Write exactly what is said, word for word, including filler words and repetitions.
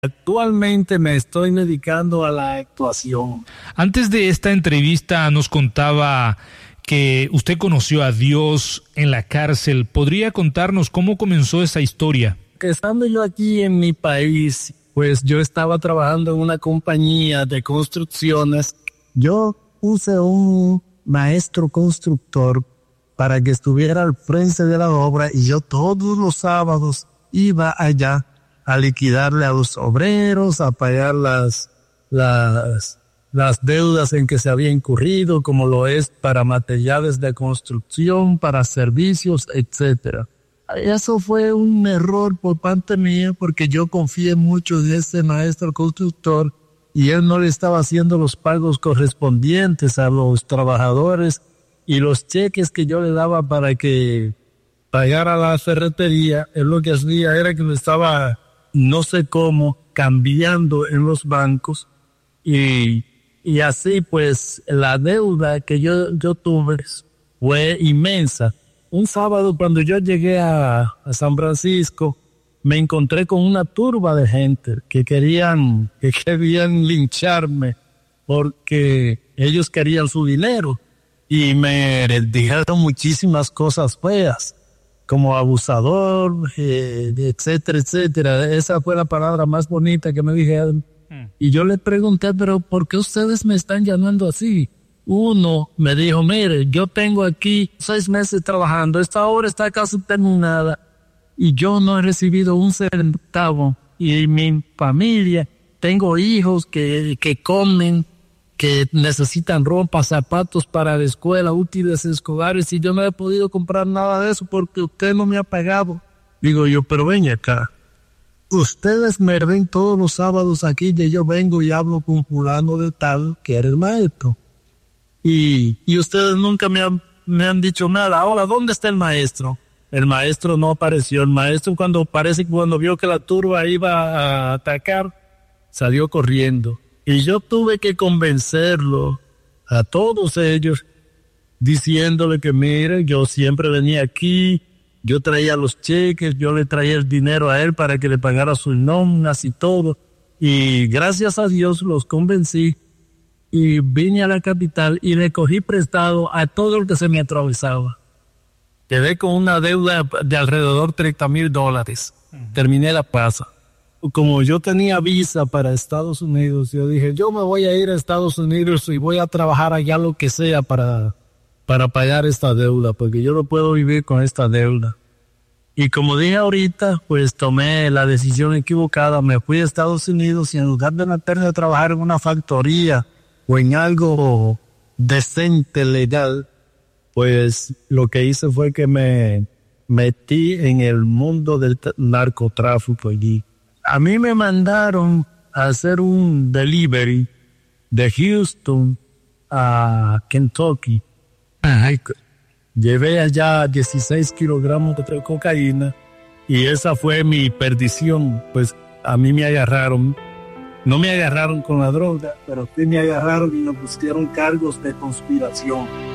Actualmente me estoy dedicando a la actuación. Antes de esta entrevista nos contaba que usted conoció a Dios en la cárcel. ¿Podría contarnos cómo comenzó esa historia? Que estando yo aquí en mi país, pues yo estaba trabajando en una compañía de construcciones. Yo puse un maestro constructor para que estuviera al frente de la obra y yo todos los sábados iba allá a liquidarle a los obreros, a pagar las, las, las deudas en que se había incurrido, como lo es para materiales de construcción, para servicios, etcétera. Eso fue un error por parte mía porque yo confié mucho en ese maestro constructor y él no le estaba haciendo los pagos correspondientes a los trabajadores y los cheques que yo le daba para que pagara la ferretería, él lo que hacía era que le estaba, no sé cómo, cambiando en los bancos y, y así pues la deuda que yo, yo tuve fue inmensa. Un sábado cuando yo llegué a, a San Francisco me encontré con una turba de gente que querían, que querían lincharme porque ellos querían su dinero y me dijeron muchísimas cosas feas como abusador, eh, etcétera, etcétera. Esa fue la palabra más bonita que me dijeron. Mm. Y yo le pregunté, pero ¿por qué ustedes me están llamando así? Uno me dijo, mire, yo tengo aquí seis meses trabajando, esta obra está casi terminada y yo no he recibido un centavo. Y mi familia, tengo hijos que, que comen, que necesitan ropa, zapatos para la escuela, útiles escolares, y yo no he podido comprar nada de eso porque usted no me ha pagado. Digo yo, pero ven acá, ustedes me ven todos los sábados aquí y yo vengo y hablo con fulano de tal que eres maestro. Y, y ustedes nunca me han, me han dicho nada. Ahora, ¿dónde está el maestro? El maestro no apareció. El maestro cuando parece que cuando vio que la turba iba a atacar, salió corriendo. Y yo tuve que convencerlo a todos ellos, diciéndole que mire, yo siempre venía aquí, yo traía los cheques, yo le traía el dinero a él para que le pagara sus nóminas y todo. Y gracias a Dios los convencí. Y vine a la capital y le cogí prestado a todo el que se me atravesaba. Quedé con una deuda de alrededor treinta mil dólares. Uh-huh. Terminé la pasa. Como yo tenía visa para Estados Unidos, yo dije, yo me voy a ir a Estados Unidos y voy a trabajar allá lo que sea para, para pagar esta deuda, porque yo no puedo vivir con esta deuda. Y como dije ahorita, pues tomé la decisión equivocada. Me fui a Estados Unidos y en lugar de meterme a trabajar en una factoría o en algo decente, legal, pues lo que hice fue que me metí en el mundo del narcotráfico allí. A mí me mandaron a hacer un delivery de Houston a Kentucky. Ay, llevé allá dieciséis kilogramos de cocaína y esa fue mi perdición. Pues a mí me agarraron. No me agarraron con la droga, pero sí me agarraron y me pusieron cargos de conspiración.